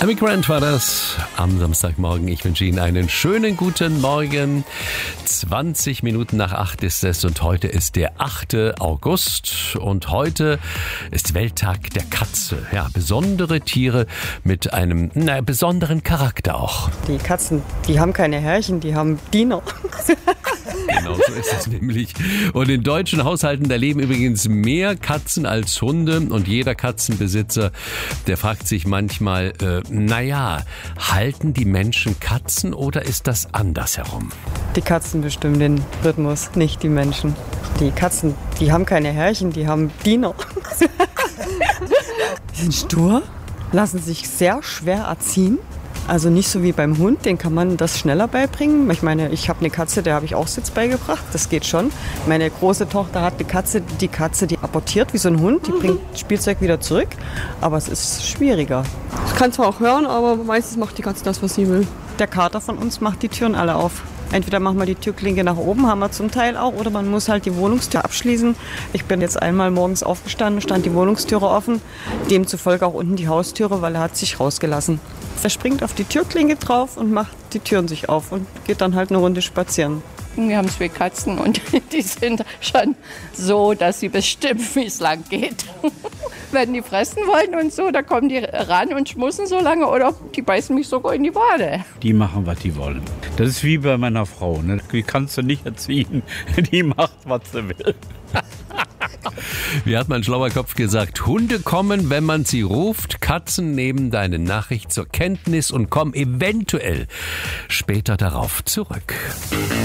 Amy Grant war das am Samstagmorgen. Ich wünsche Ihnen einen schönen guten Morgen. 20 Minuten nach 8 ist es und heute ist der 8. August und heute ist Welttag der Katze. Ja, besondere Tiere mit einem besonderen Charakter auch. Die Katzen, die haben keine Herrchen, die haben Diener. Genau, so ist es nämlich. Und in deutschen Haushalten, da leben übrigens mehr Katzen als Hunde. Und jeder Katzenbesitzer, der fragt sich manchmal, halten die Menschen Katzen oder ist das andersherum? Die Katzen bestimmen den Rhythmus, nicht die Menschen. Die Katzen, die haben keine Herrchen, die haben Diener. Die sind stur, lassen sich sehr schwer erziehen. Also nicht so wie beim Hund, den kann man das schneller beibringen. Ich meine, ich habe eine Katze, der habe ich auch Sitz beigebracht, das geht schon. Meine große Tochter hat eine Katze, die apportiert wie so ein Hund, die bringt Spielzeug wieder zurück, aber es ist schwieriger. Ich kann zwar auch hören, aber meistens macht die Katze das, was sie will. Der Kater von uns macht die Türen alle auf. Entweder machen wir die Türklinke nach oben, haben wir zum Teil auch, oder man muss halt die Wohnungstür abschließen. Ich bin jetzt einmal morgens aufgestanden, stand die Wohnungstüre offen, demzufolge auch unten die Haustüre, weil er hat sich rausgelassen. Er springt auf die Türklinke drauf und macht die Türen sich auf und geht dann halt eine Runde spazieren. Wir haben 2 Katzen und die sind schon so, dass sie bestimmen, wie es lang geht. Wenn die fressen wollen und so, da kommen die ran und schmussen so lange oder die beißen mich sogar in die Wade. Die machen, was die wollen. Das ist wie bei meiner Frau. Ne? Die kannst du nicht erziehen. Die macht, was sie will. Wie hat mein schlauer Kopf gesagt, Hunde kommen, wenn man sie ruft, Katzen nehmen deine Nachricht zur Kenntnis und kommen eventuell später darauf zurück.